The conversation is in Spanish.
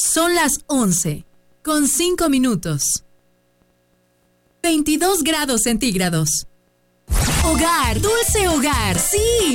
Son las 11:05. 22 grados centígrados. Hogar, dulce hogar, sí.